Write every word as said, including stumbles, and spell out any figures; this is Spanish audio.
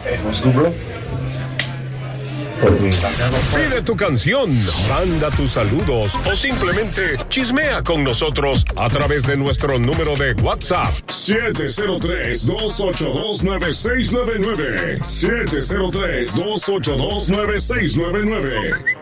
hemos Google. Pide tu canción, manda tus saludos o simplemente chismea con nosotros a través de nuestro número de WhatsApp. siete cero tres, dos ocho dos, nueve seis nueve nueve. siete cero tres, dos ocho dos, nueve seis nueve nueve.